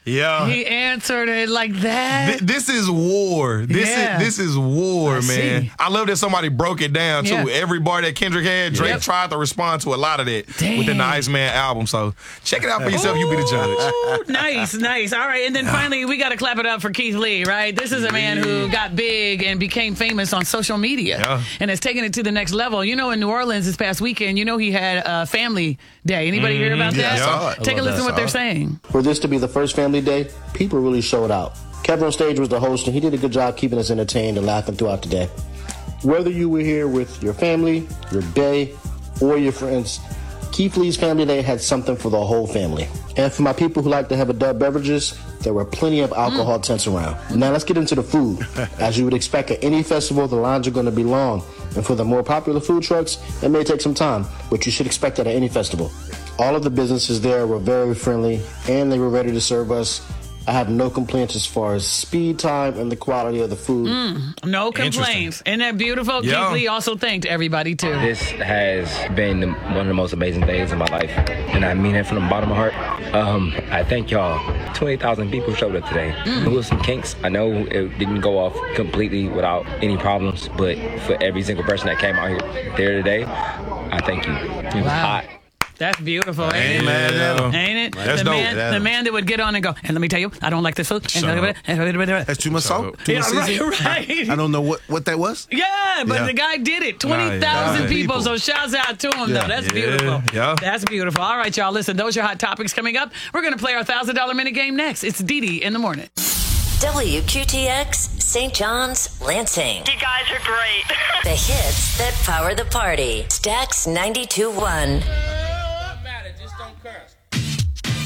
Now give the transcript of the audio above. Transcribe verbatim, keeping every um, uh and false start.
Yeah. He answered it like that. Th- this is war. This Yeah. is this is war, I man. see. I love that somebody broke it down too. Yeah. Every bar that Kendrick had, Drake Yep. tried to respond to a lot of that Dang. within the Iceman album. So check it out for yourself. You be the judge. Ooh, nice, nice. All right, and then finally, we got to clap it up for Keith Lee, right? This is a man who got big and became famous on social media Yeah. and has taken it to the next level. You know, in New Orleans this past weekend, you know he had a family day. Anybody hear about Yeah, that? I saw it. Take a I love listen to that. what they're saying. For this to be the first family day, people really showed out. Kevin on stage was the host, and he did a good job keeping us entertained and laughing throughout the day. Whether you were here with your family, your day, or your friends, Keith Lee's Family Day had something for the whole family. And for my people who like to have adult beverages, there were plenty of alcohol tents around. Now let's get into the food. As you would expect at any festival, the lines are going to be long. And for the more popular food trucks, it may take some time, but you should expect that at any festival. All of the businesses there were very friendly, and they were ready to serve us. I have no complaints as far as speed time and the quality of the food. No complaints. Isn't that beautiful? Yeah. Keith Lee also thanked everybody, too. This has been the- one of the most amazing days of my life, and I mean it from the bottom of my heart. Um, I thank y'all. twenty thousand people showed up today. There was some kinks. I know it didn't go off completely without any problems, but for every single person that came out here there today, I thank you. It was Wow. hot. That's beautiful, ain't Ain't it? mad at him. Ain't it? That's the, dope. man, That's the dope. man that would get on and go, and let me tell you, I don't like this food. And Shut up. That's too much salt. Too Yeah, much right, seasoning. right. I don't know what, what that was. Yeah, but Yeah. the guy did it. twenty thousand Nice. people, People. so shouts out to him, Yeah. though. That's Yeah, beautiful. yeah. That's beautiful. All right, y'all, listen, those are hot topics coming up. We're going to play our one thousand dollars minute game next. It's Dee Dee in the morning. W Q T X, Saint John's, Lansing. You guys are great. The hits that power the party. Stax ninety-two point one.